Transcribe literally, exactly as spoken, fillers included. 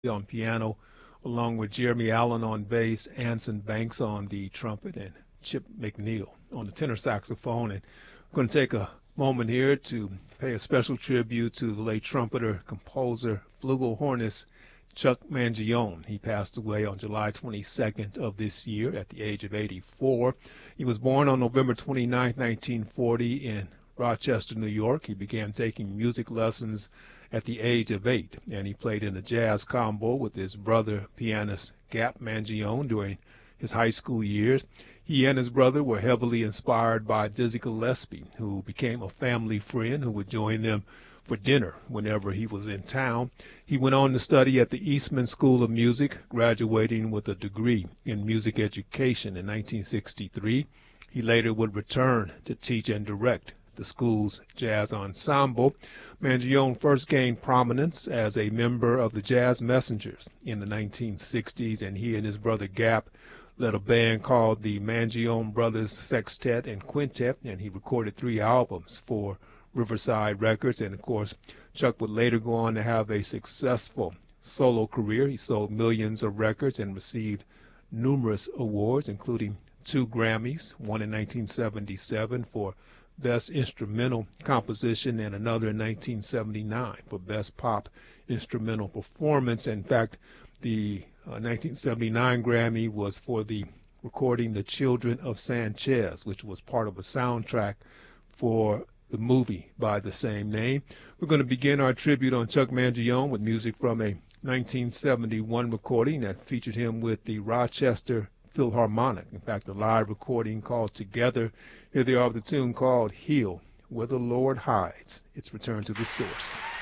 on piano, along with Jeremy Allen on bass, Anson Banks on the trumpet, and Chip McNeil on the tenor saxophone. And I'm going to take a moment here to pay a special tribute to the late trumpeter, composer, flugelhornist Chuck Mangione. He passed away on July twenty-second of this year at the age of eighty-four. He was born on November twenty-ninth, nineteen forty in Rochester, New York. He began taking music lessons at the age of eight, and he played in the jazz combo with his brother, pianist Gap Mangione, during his high school years. He and his brother were heavily inspired by Dizzy Gillespie, who became a family friend who would join them for dinner whenever he was in town. He went on to study at the Eastman School of Music, graduating with a degree in music education in nineteen sixty-three. He later would return to teach and direct the school's jazz ensemble. Mangione first gained prominence as a member of the Jazz Messengers in the nineteen sixties, and he and his brother Gap led a band called the Mangione Brothers Sextet and Quintet, and he recorded three albums for Riverside Records. And of course, Chuck would later go on to have a successful solo career. He sold millions of records and received numerous awards, including two Grammys, one in nineteen seventy-seven for Best Instrumental Composition and another in nineteen seventy-nine for Best Pop Instrumental Performance. In fact, the uh, nineteen seventy-nine Grammy was for the recording The Children of Sanchez, which was part of a soundtrack for the movie by the same name. We're going to begin our tribute on Chuck Mangione with music from a nineteen seventy-one recording that featured him with the Rochester Philharmonic. In fact, a live recording called Together. Here they are with a tune called Heal Where the Lord Hides. It's Return to the Source.